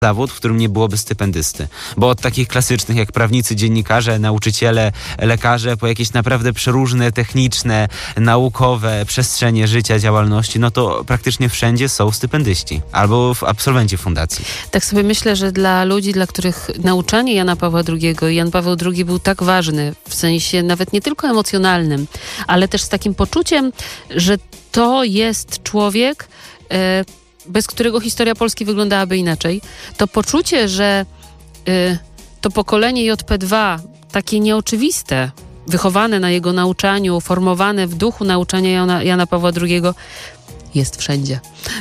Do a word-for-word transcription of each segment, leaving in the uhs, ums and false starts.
zawód, w którym nie byłoby stypendysty. Bo od takich klasycznych jak prawnicy, dziennikarze, nauczyciele, lekarze, po jakieś naprawdę przeróżne, techniczne, naukowe przestrzenie życia, działalności, no to praktycznie wszędzie są stypendyści albo absolwenci fundacji. Tak sobie myślę, że dla ludzi, dla których nauczanie Jana Pawła drugiego i Jan Paweł drugi był tak ważny, w sensie nawet nie tylko emocjonalnym, ale też z takim poczuciem, że to jest człowiek, e, bez którego historia Polski wyglądałaby inaczej. To poczucie, że y, to pokolenie J P dwa, takie nieoczywiste, wychowane na jego nauczaniu, formowane w duchu nauczania Jana, Jana Pawła drugiego, jest wszędzie.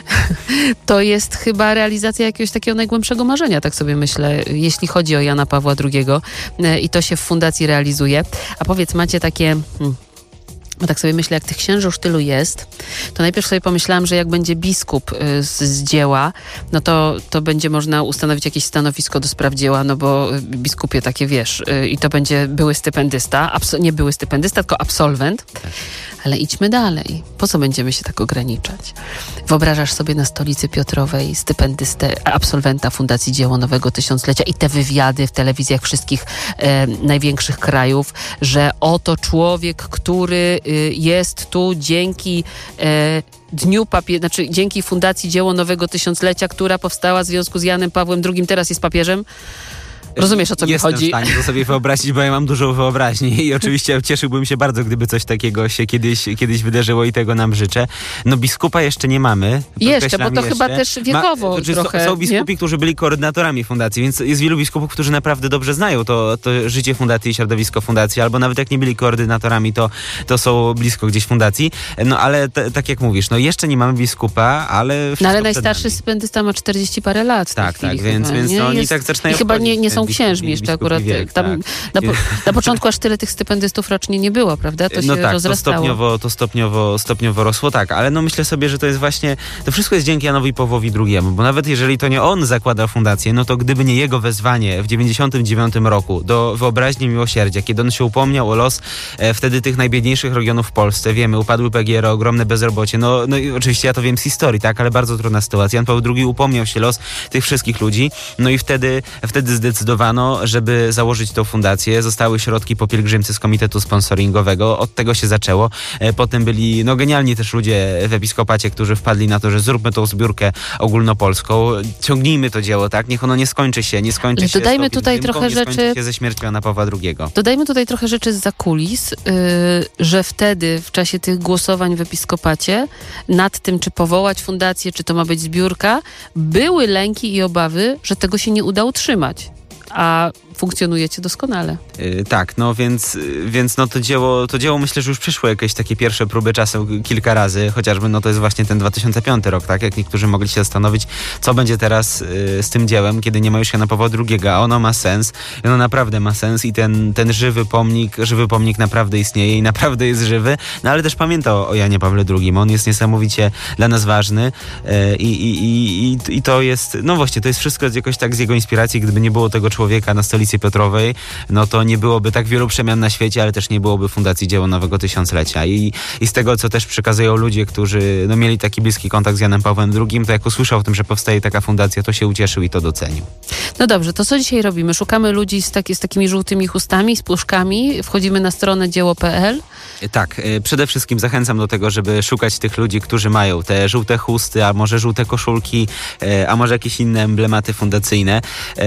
To jest chyba realizacja jakiegoś takiego najgłębszego marzenia, tak sobie myślę, jeśli chodzi o Jana Pawła drugiego. Y, I to się w fundacji realizuje. A powiedz, macie takie... Hmm, Bo tak sobie myślę, jak tych księży już tylu jest, to najpierw sobie pomyślałam, że jak będzie biskup y, z, z dzieła, no to, to będzie można ustanowić jakieś stanowisko do spraw dzieła, no bo y, biskupie takie, wiesz, y, i to będzie były stypendysta, abso- nie były stypendysta, tylko absolwent. Tak. Ale idźmy dalej. Po co będziemy się tak ograniczać? Wyobrażasz sobie na Stolicy Piotrowej stypendystę, absolwenta Fundacji Dzieło Nowego Tysiąclecia i te wywiady w telewizjach wszystkich e, największych krajów, że oto człowiek, który y, jest tu dzięki e, Dniu papie- znaczy dzięki Fundacji Dzieło Nowego Tysiąclecia, która powstała w związku z Janem Pawłem drugim, teraz jest papieżem. Rozumiesz, o co mi chodzi? Jestem w stanie to sobie wyobrazić, bo ja mam dużą wyobraźnię i oczywiście cieszyłbym się bardzo, gdyby coś takiego się kiedyś, kiedyś wydarzyło i tego nam życzę. No biskupa jeszcze nie mamy. Jeszcze, bo to jeszcze. Chyba też wiekowo Ma, trochę. Są biskupi, nie? Którzy byli koordynatorami fundacji, więc jest wielu biskupów, którzy naprawdę dobrze znają to, to życie fundacji i środowisko fundacji, albo nawet jak nie byli koordynatorami, to, to są blisko gdzieś fundacji. No ale t- tak jak mówisz, no jeszcze nie mamy biskupa, ale... No ale najstarszy stypendysta ma czterdzieści parę lat. Tak, tak, chwili, więc, chyba, więc no, oni jest, tak zaczynają i chyba nie, nie są biskupi, księżmi jeszcze akurat. Wiek, tam, tak. na, po, na początku aż tyle tych stypendystów rocznie nie było, prawda? To no się tak, rozrastało. To stopniowo, to stopniowo, stopniowo rosło, tak, ale no myślę sobie, że to jest właśnie, to wszystko jest dzięki Janowi Pawłowi drugiemu, bo nawet jeżeli to nie on zakładał fundację, no to gdyby nie jego wezwanie w dziewięćdziesiątym dziewiątym roku do wyobraźni miłosierdzia, kiedy on się upomniał o los e, wtedy tych najbiedniejszych regionów w Polsce, wiemy, upadły P G R, ogromne bezrobocie, no, no i oczywiście ja to wiem z historii, tak, ale bardzo trudna sytuacja. Jan Paweł drugi upomniał się los tych wszystkich ludzi, no i wtedy, wtedy zdecydowano, żeby założyć tą fundację. Zostały środki po pielgrzymce z komitetu sponsoringowego. Od tego się zaczęło. Potem byli no genialni też ludzie w episkopacie, którzy wpadli na to, że zróbmy tą zbiórkę ogólnopolską. Ciągnijmy to dzieło, tak? Niech ono nie skończy się, nie skończy się dodajmy tutaj dymką, trochę nie rzeczy. skończy się ze śmiercią Jana Pawła drugiego. Dodajmy tutaj trochę rzeczy zza kulis, yy, że wtedy w czasie tych głosowań w episkopacie nad tym, czy powołać fundację, czy to ma być zbiórka, były lęki i obawy, że tego się nie uda utrzymać. A funkcjonujecie doskonale. Yy, tak, no więc, więc no to dzieło, to dzieło myślę, że już przyszło jakieś takie pierwsze próby czasem kilka razy, chociażby no to jest właśnie ten dwa tysiące piąty rok, tak? Jak niektórzy mogli się zastanowić, co będzie teraz yy, z tym dziełem, kiedy nie ma już Jana Pawła drugiego, a ono ma sens, i ono naprawdę ma sens i ten, ten żywy pomnik, żywy pomnik naprawdę istnieje i naprawdę jest żywy, no ale też pamięta o, o Janie Pawle drugim, on jest niesamowicie dla nas ważny yy, i, i, i, i, i to jest, no właśnie, to jest wszystko jakoś tak z jego inspiracji, gdyby nie było tego człowieka na Stolicy Piotrowej, no to nie byłoby tak wielu przemian na świecie, ale też nie byłoby Fundacji Dzieło Nowego Tysiąclecia. I, i z tego, co też przekazują ludzie, którzy no, mieli taki bliski kontakt z Janem Pawłem drugim, to jak usłyszał o tym, że powstaje taka fundacja, to się ucieszył i to docenił. No dobrze, to co dzisiaj robimy? Szukamy ludzi z, taki, z takimi żółtymi chustami, z puszkami, wchodzimy na stronę dzieło kropka pe el. Tak, przede wszystkim zachęcam do tego, żeby szukać tych ludzi, którzy mają te żółte chusty, a może żółte koszulki, a może jakieś inne emblematy fundacyjne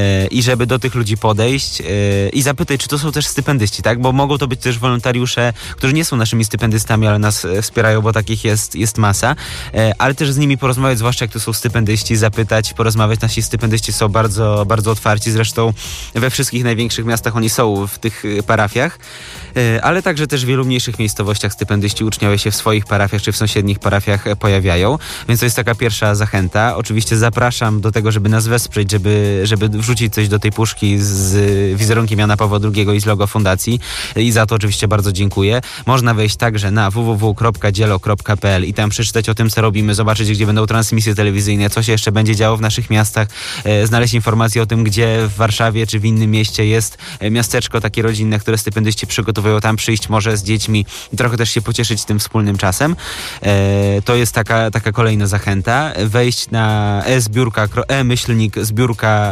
i żeby do tych ludzi podejść i zapytać, czy to są też stypendyści, tak? Bo mogą to być też wolontariusze, którzy nie są naszymi stypendystami, ale nas wspierają, bo takich jest, jest masa, ale też z nimi porozmawiać, zwłaszcza jak to są stypendyści, zapytać, porozmawiać. Nasi stypendyści są bardzo, bardzo otwarci, zresztą we wszystkich największych miastach oni są w tych parafiach, ale także też w wielu mniejszych miejscowościach stypendyści, uczniowie się w swoich parafiach czy w sąsiednich parafiach pojawiają, więc to jest taka pierwsza zachęta. Oczywiście zapraszam do tego, żeby nas wesprzeć, żeby, żeby wrzucić coś do tej puszki z wizerunkiem Jana Pawła drugiego i z logo fundacji i za to oczywiście bardzo dziękuję. Można wejść także na w w w kropka dzielo kropka pe el i tam przeczytać o tym, co robimy, zobaczyć, gdzie będą transmisje telewizyjne, co się jeszcze będzie działo w naszych miastach, e, znaleźć informacje o tym, tym, gdzie w Warszawie czy w innym mieście jest miasteczko takie rodzinne, które stypendyści przygotowują, tam przyjść może z dziećmi i trochę też się pocieszyć tym wspólnym czasem. To jest taka, taka kolejna zachęta. Wejść na e-zbiórka, e-myślnik zbiórka